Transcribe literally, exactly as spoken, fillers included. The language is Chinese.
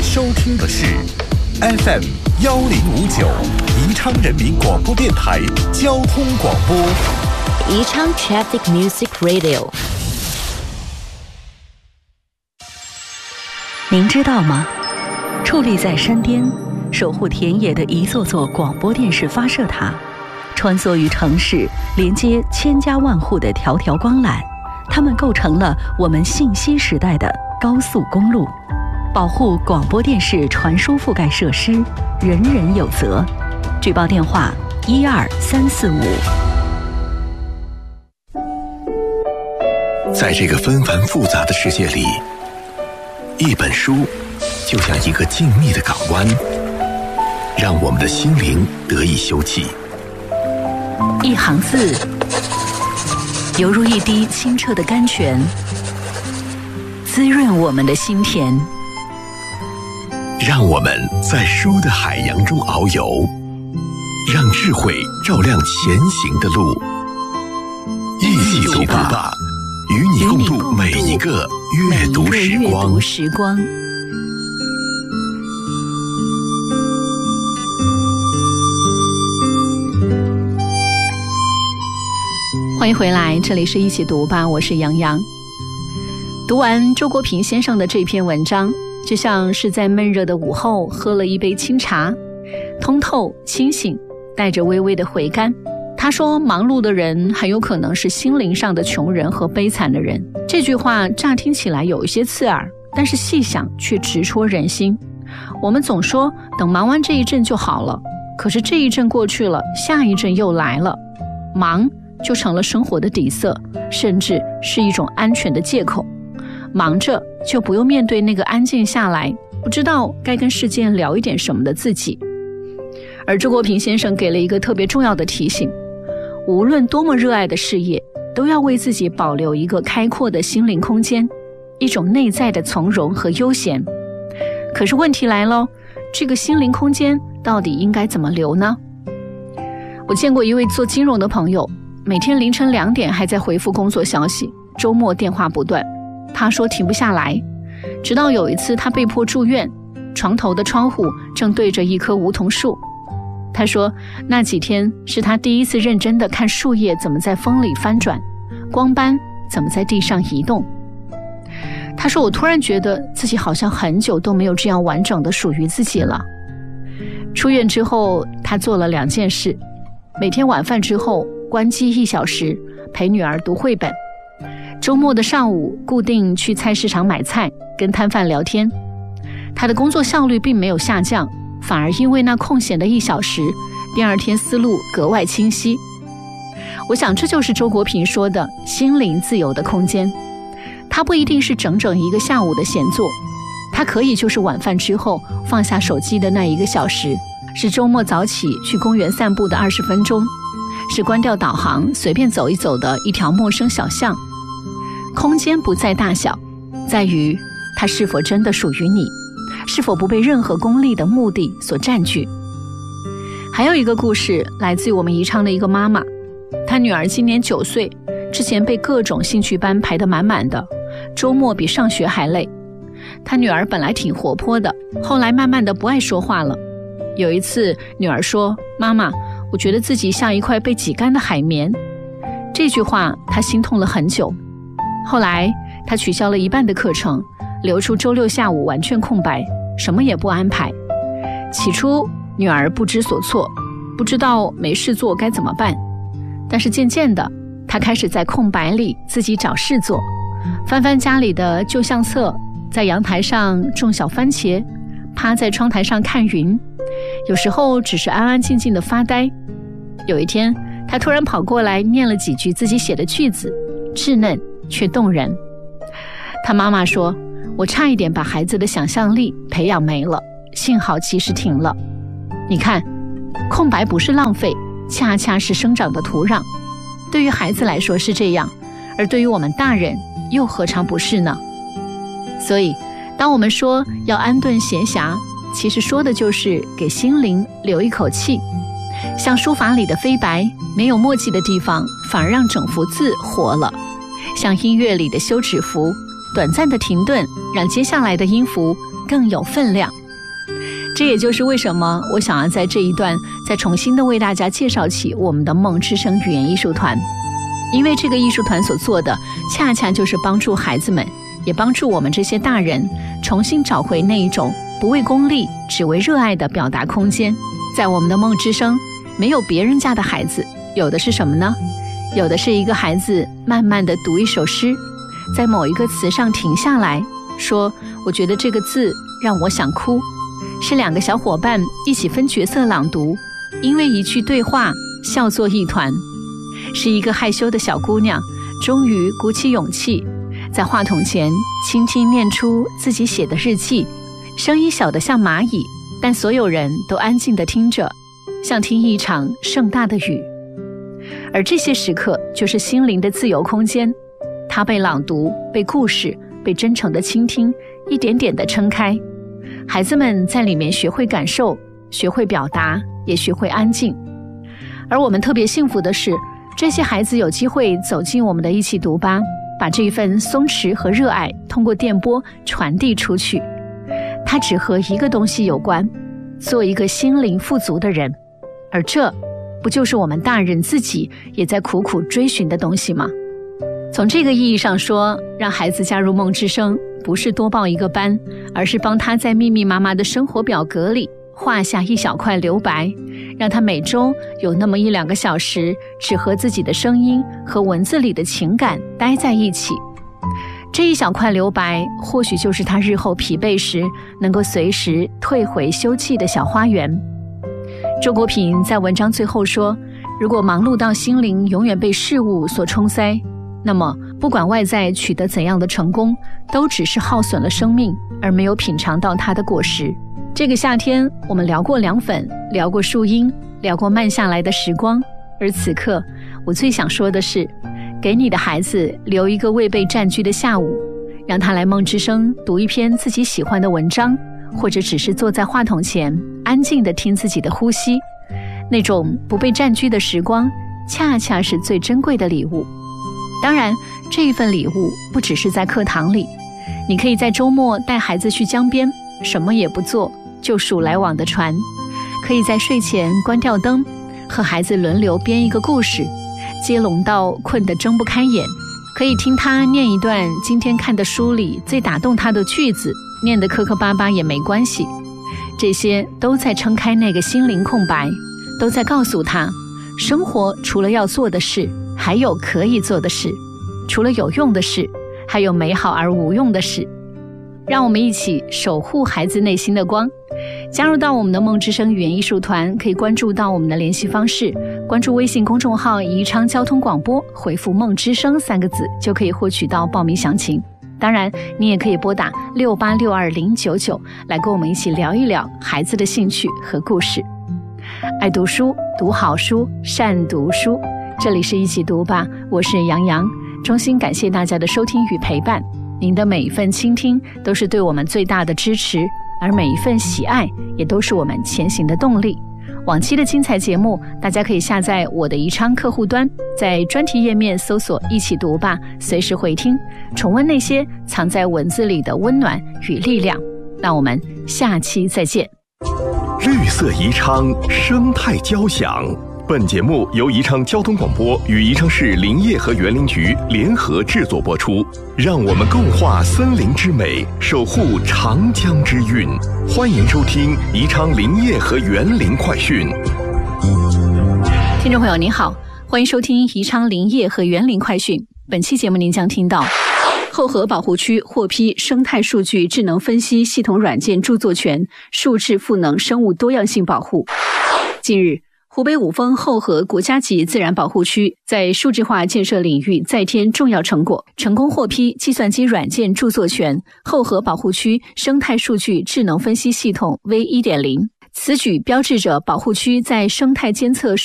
收听的是 F M 幺零五九宜昌人民广播电台交通广播， 宜昌 Traffic Music Radio。 您知道吗？矗立在山巅，守护田野的一座座广播电视发射塔，穿梭于城市，连接千家万户的条条光缆，它们构成了我们信息时代的高速公路。保护广播电视传输覆盖设施，人人有责。举报电话：一二三四五。 在这个纷繁复杂的世界里，一本书就像一个静谧的港湾，让我们的心灵得以休憩。 一行字，犹如一滴清澈的甘泉，滋润我们的心田。 让我们在书的海洋中遨游，让智慧照亮前行的路。一起读吧，与你共度每一个阅读时光。 时光欢迎回来，这里是一起读吧，我是杨洋。读完周国平先生的这篇文章，就像是在闷热的午后喝了一杯清茶，通透清醒，带着微微的回甘。他说，忙碌的人很有可能是心灵上的穷人和悲惨的人。这句话乍听起来有一些刺耳，但是细想却直戳人心。我们总说等忙完这一阵就好了，可是这一阵过去了，下一阵又来了，忙就成了生活的底色，甚至是一种安全的借口。忙着就不用面对那个安静下来，不知道该跟世界聊一点什么的自己。而周国平先生给了一个特别重要的提醒，无论多么热爱的事业，都要为自己保留一个开阔的心灵空间，一种内在的从容和悠闲。可是问题来了，这个心灵空间到底应该怎么留呢？我见过一位做金融的朋友，每天凌晨两点还在回复工作消息，周末电话不断。他说停不下来，直到有一次他被迫住院，床头的窗户正对着一棵梧桐树。他说那几天是他第一次认真地看树叶怎么在风里翻转，光斑怎么在地上移动。他说我突然觉得自己好像很久都没有这样完整的属于自己了。出院之后，他做了两件事，每天晚饭之后关机一小时，陪女儿读绘本。周末的上午固定去菜市场买菜，跟摊贩聊天。他的工作效率并没有下降，反而因为那空闲的一小时，第二天思路格外清晰。我想这就是周国平说的心灵自由的空间。他不一定是整整一个下午的闲坐，他可以就是晚饭之后放下手机的那一个小时，是周末早起去公园散步的二十分钟，是关掉导航随便走一走的一条陌生小巷。空间不在大小，在于它是否真的属于你，是否不被任何功利的目的所占据。还有一个故事来自于我们宜昌的一个妈妈，她女儿今年九岁，之前被各种兴趣班排得满满的，周末比上学还累。她女儿本来挺活泼的，后来慢慢的不爱说话了。有一次女儿说，妈妈，我觉得自己像一块被挤干的海绵。这句话她心痛了很久。后来她取消了一半的课程，留出周六下午完全空白，什么也不安排。起初女儿不知所措，不知道没事做该怎么办，但是渐渐的她开始在空白里自己找事做，翻翻家里的旧相册，在阳台上种小番茄，趴在窗台上看云，有时候只是安安静静的发呆。有一天她突然跑过来念了几句自己写的句子，稚嫩却动人。她妈妈说，我差一点把孩子的想象力培养没了，幸好及时停了。你看，空白不是浪费，恰恰是生长的土壤。对于孩子来说是这样，而对于我们大人又何尝不是呢？所以当我们说要安顿闲暇，其实说的就是给心灵留一口气。像书法里的飞白，没有墨迹的地方反而让整幅字活了。像音乐里的休止符，短暂的停顿让接下来的音符更有分量。这也就是为什么我想要在这一段再重新的为大家介绍起我们的梦之声语言艺术团，因为这个艺术团所做的恰恰就是帮助孩子们，也帮助我们这些大人重新找回那一种不为功利只为热爱的表达空间。在我们的梦之声，没有别人家的孩子，有的是什么呢？有的是一个孩子慢慢地读一首诗，在某一个词上停下来说，我觉得这个字让我想哭。是两个小伙伴一起分角色朗读，因为一句对话笑作一团。是一个害羞的小姑娘终于鼓起勇气，在话筒前轻轻念出自己写的日记，声音小得像蚂蚁，但所有人都安静地听着，像听一场盛大的雨。而这些时刻就是心灵的自由空间，它被朗读，被故事，被真诚的倾听一点点地撑开。孩子们在里面学会感受，学会表达，也学会安静。而我们特别幸福的是，这些孩子有机会走进我们的一起读吧，把这份松弛和热爱通过电波传递出去。它只和一个东西有关，做一个心灵富足的人。而这不就是我们大人自己也在苦苦追寻的东西吗？从这个意义上说，让孩子加入梦之声不是多报一个班，而是帮他在密密麻麻的生活表格里画下一小块留白，让他每周有那么一两个小时只和自己的声音和文字里的情感待在一起。这一小块留白或许就是他日后疲惫时能够随时退回休憩的小花园。周国平在文章最后说，如果忙碌到心灵永远被事物所冲塞，那么不管外在取得怎样的成功，都只是耗损了生命，而没有品尝到它的果实。这个夏天我们聊过凉粉，聊过树荫，聊过慢下来的时光，而此刻我最想说的是，给你的孩子留一个未被占据的下午，让他来梦之声读一篇自己喜欢的文章，或者只是坐在话筒前安静地听自己的呼吸。那种不被占据的时光恰恰是最珍贵的礼物。当然，这一份礼物不只是在课堂里，你可以在周末带孩子去江边，什么也不做，就数来往的船。可以在睡前关掉灯，和孩子轮流编一个故事，接龙到困得睁不开眼。可以听他念一段今天看的书里最打动他的句子，念得磕磕巴巴也没关系。这些都在撑开那个心灵空白，都在告诉他，生活除了要做的事，还有可以做的事，除了有用的事，还有美好而无用的事。让我们一起守护孩子内心的光。加入到我们的梦之声语言艺术团，可以关注到我们的联系方式，关注微信公众号宜昌交通广播，回复梦之声三个字就可以获取到报名详情。当然你也可以拨打六八六二零九九来跟我们一起聊一聊孩子的兴趣和故事。爱读书，读好书，善读书。这里是一起读吧，我是杨洋，衷心感谢大家的收听与陪伴。您的每一份倾听都是对我们最大的支持，而每一份喜爱也都是我们前行的动力。往期的精彩节目大家可以下载我的宜昌客户端，在专题页面搜索一起读吧，随时回听重温那些藏在文字里的温暖与力量。那我们下期再见。 绿色宜昌，生态交响。本节目由宜昌交通广播与宜昌市林业和园林局联合制作播出。让我们共话森林之美，守护长江之韵。欢迎收听宜昌林业和园林快讯。 听众朋友您好，欢迎收听宜昌林业和园林快讯。本期节目您将听到后河保护区获批生态数据智能分析系统软件著作权，数质赋能生物多样性保护。近日，湖北五峰后河国家级自然保护区在数字化建设领域再添重要成果，成功获批计算机软件著作权后河保护区生态数据智能分析系统 V 一点零。此举标志着保护区在生态监测